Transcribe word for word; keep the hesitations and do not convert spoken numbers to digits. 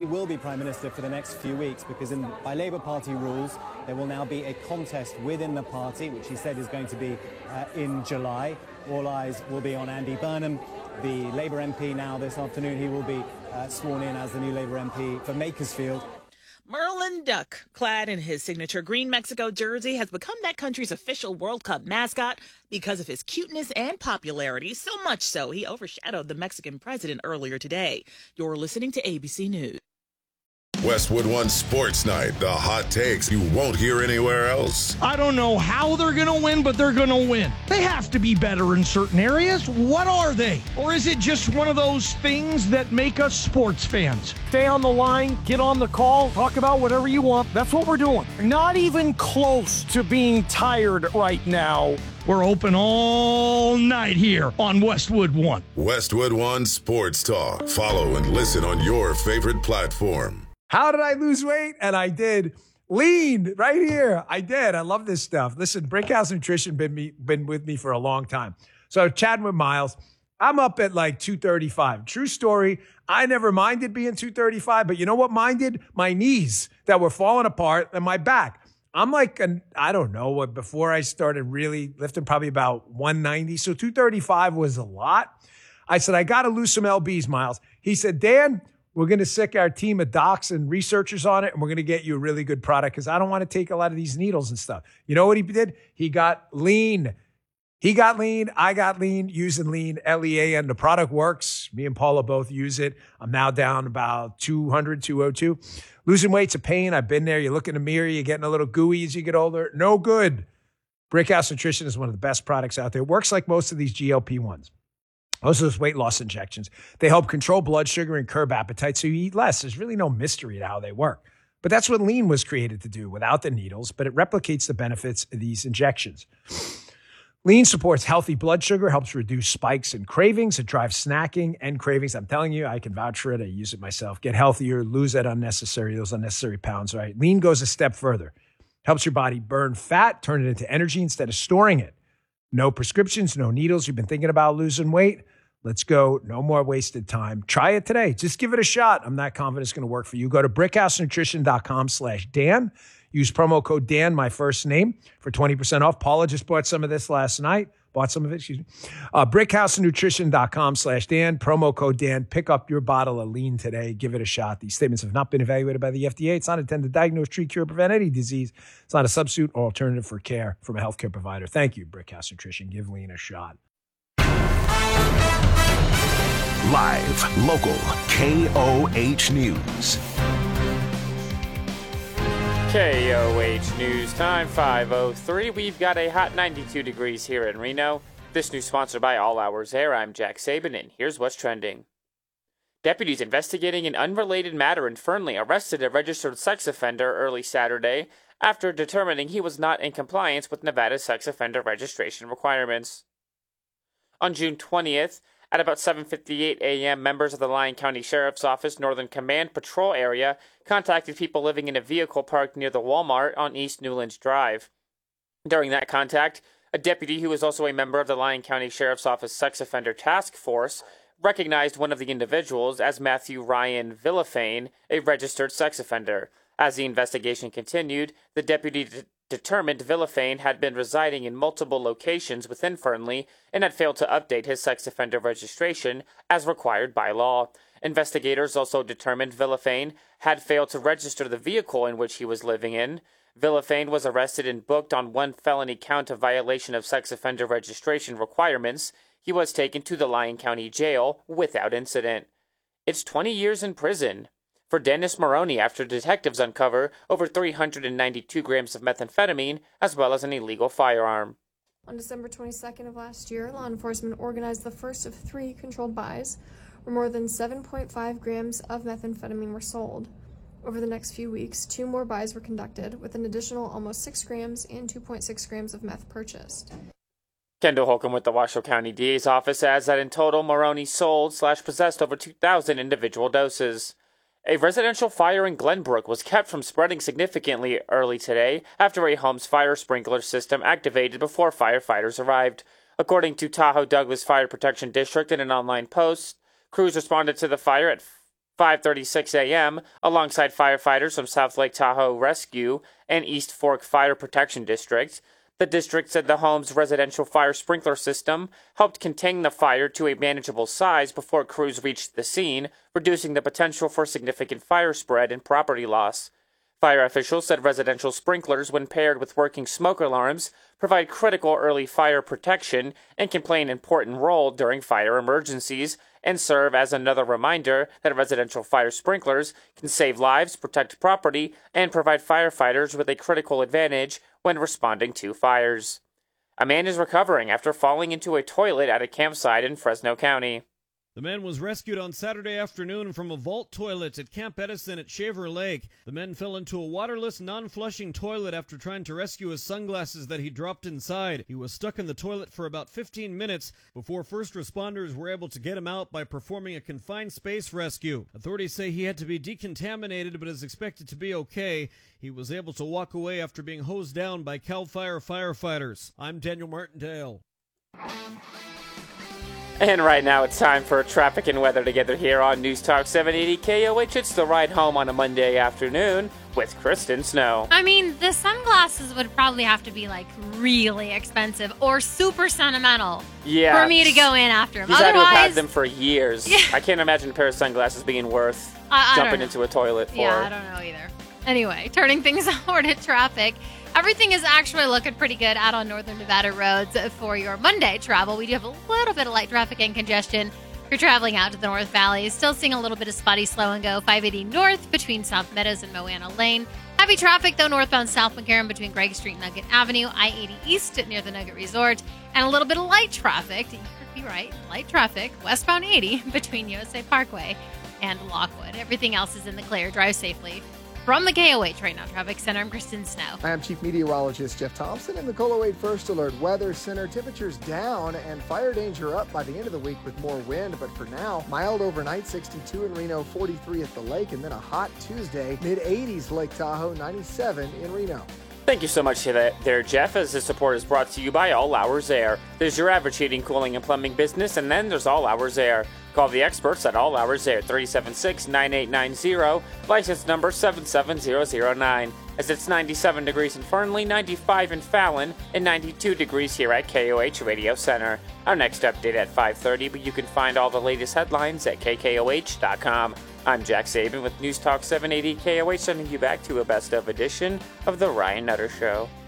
will be Prime Minister for the next few weeks because in, by Labour Party rules, there will now be a contest within the party, which he said is going to be uh, in July. All eyes will be on Andy Burnham, the Labour M P now this afternoon. He will be uh, sworn in as the new Labour M P for Makersfield. Merlin Duck, clad in his signature green Mexico jersey, has become that country's official World Cup mascot because of his cuteness and popularity, so much so he overshadowed the Mexican president earlier today. You're listening to A B C News. Westwood One Sports Night, the hot takes you won't hear anywhere else. I don't know how they're going to win, but they're going to win. They have to be better in certain areas. What are they? Or is it just one of those things that make us sports fans? Stay on the line, get on the call, talk about whatever you want. That's what we're doing. Not even close to being tired right now. We're open all night here on Westwood One. Westwood One Sports Talk. Follow and listen on your favorite platform. How did I lose weight? And I did. Lean right here. I did. I love this stuff. Listen, Brickhouse Nutrition been me been with me for a long time. So chatting with Miles, I'm up at like two thirty-five. True story. I never minded being two thirty-five, but you know what minded? My knees that were falling apart and my back. I'm like, an, I don't know what, before I started really lifting, probably about one ninety. So two thirty-five was a lot. I said, I got to lose some L Bs, Miles. He said, Dan, we're going to sick our team of docs and researchers on it, and we're going to get you a really good product because I don't want to take a lot of these needles and stuff. You know what he did? He got lean. He got lean. I got lean using lean, L E A N. The product works. Me and Paula both use it. I'm now down about two hundred, two oh two. Losing weight's a pain. I've been there. You look in the mirror, you're getting a little gooey as you get older. No good. Brickhouse Nutrition is one of the best products out there. It works like most of these G L P ones. Most of those weight loss injections. They help control blood sugar and curb appetite so you eat less. There's really no mystery to how they work. But that's what lean was created to do without the needles, but it replicates the benefits of these injections. Lean supports healthy blood sugar, helps reduce spikes and cravings. It drives snacking and cravings. I'm telling you, I can vouch for it. I use it myself. Get healthier, lose that unnecessary, those unnecessary pounds, right? Lean goes a step further. Helps your body burn fat, turn it into energy instead of storing it. No prescriptions, no needles. You've been thinking about losing weight? Let's go. No more wasted time. Try it today. Just give it a shot. I'm not confident it's going to work for you. Go to brickhousenutrition.com slash Dan. Use promo code Dan, my first name, for twenty percent off. Paula just bought some of this last night. Bought some of it, excuse me. Uh, brickhousenutrition.com slash Dan. Promo code Dan. Pick up your bottle of lean today. Give it a shot. These statements have not been evaluated by the F D A. It's not intended to diagnose, treat, cure, prevent any disease. It's not a substitute or alternative for care from a healthcare provider. Thank you, Brickhouse Nutrition. Give lean a shot. Live, local, K O H News. K O H News time, five oh three. We've got a hot ninety-two degrees here in Reno. This news sponsored by All Hours Air. I'm Jack Saban, and here's what's trending. Deputies investigating an unrelated matter in Fernley arrested a registered sex offender early Saturday after determining he was not in compliance with Nevada's sex offender registration requirements. On June twentieth, at about seven fifty-eight a.m., members of the Lyon County Sheriff's Office Northern Command Patrol area contacted people living in a vehicle parked near the Walmart on East Newlands Drive. During that contact, a deputy who was also a member of the Lyon County Sheriff's Office Sex Offender Task Force recognized one of the individuals as Matthew Ryan Villafane, a registered sex offender. As the investigation continued, the deputy d- determined Villafane had been residing in multiple locations within Fernley and had failed to update his sex offender registration as required by law. Investigators also determined Villafane had failed to register the vehicle in which he was living in. Villafane was arrested and booked on one felony count of violation of sex offender registration requirements. He was taken to the Lyon County Jail without incident. It's twenty years in prison for Dennis Maroney after detectives uncover over three hundred ninety-two grams of methamphetamine as well as an illegal firearm. On December twenty-second of last year, law enforcement organized the first of three controlled buys where more than seven point five grams of methamphetamine were sold. Over the next few weeks, two more buys were conducted, with an additional almost six grams and two point six grams of meth purchased. Kendall Holcomb with the Washoe County D A's office adds that in total, Maroney sold slash possessed over two thousand individual doses. A residential fire in Glenbrook was kept from spreading significantly early today after a home's fire sprinkler system activated before firefighters arrived. According to Tahoe Douglas Fire Protection District in an online post, crews responded to the fire at five thirty-six a.m., alongside firefighters from South Lake Tahoe Rescue and East Fork Fire Protection District. The district said the home's residential fire sprinkler system helped contain the fire to a manageable size before crews reached the scene, reducing the potential for significant fire spread and property loss. Fire officials said residential sprinklers, when paired with working smoke alarms, provide critical early fire protection and can play an important role during fire emergencies, and serve as another reminder that residential fire sprinklers can save lives, protect property, and provide firefighters with a critical advantage when responding to fires. A man is recovering after falling into a toilet at a campsite in Fresno County. The man was rescued on Saturday afternoon from a vault toilet at Camp Edison at Shaver Lake. The man fell into a waterless, non-flushing toilet after trying to rescue his sunglasses that he dropped inside. He was stuck in the toilet for about fifteen minutes before first responders were able to get him out by performing a confined space rescue. Authorities say he had to be decontaminated but is expected to be okay. He was able to walk away after being hosed down by CAL FIRE firefighters. I'm Daniel Martindale. And right now it's time for traffic and weather together here on News Talk seven eighty K O H. It's the ride home on a Monday afternoon with Kristen Snow. I mean, the sunglasses would probably have to be like really expensive or super sentimental yeah, for me to go in after them. He's Otherwise, had to have had them for years. Yeah. I can't imagine a pair of sunglasses being worth I, I jumping into a toilet for. Yeah, I don't know either. Anyway, turning things over to traffic. Everything is actually looking pretty good out on Northern Nevada roads for your Monday travel. We do have a little bit of light traffic and congestion. If you're traveling out to the North Valley, still seeing a little bit of spotty slow and go. five eighty north between South Meadows and Moana Lane. Heavy traffic, though, northbound South McCarran between Gregg Street and Nugget Avenue. I eighty east near the Nugget Resort. And a little bit of light traffic. You could be right. Light traffic. Westbound eighty between U S A Parkway and Lockwood. Everything else is in the clear. Drive safely. From the K O H Right Now Traffic Center, I'm Kristen Snow. I'm Chief Meteorologist Jeff Thompson in the K O H First Alert Weather Center. Temperatures down and fire danger up by the end of the week with more wind, but for now, mild overnight, sixty-two in Reno, forty-three at the lake, and then a hot Tuesday, mid eighties Lake Tahoe, ninety-seven in Reno. Thank you so much to that there, Jeff, as this support is brought to you by All Hours Air. There's your average heating, cooling, and plumbing business, and then there's All Hours Air. Call the experts at All Hours Air, three seven six, nine eight nine zero, license number seven seven zero zero nine. As it's ninety-seven degrees in Fernley, ninety-five in Fallon, and ninety-two degrees here at K O H Radio Center. Our next update at five thirty, but you can find all the latest headlines at K K O H dot com. I'm Jack Saban with News Talk seven eighty K O H, sending you back to a best of edition of The Ryan Nutter Show.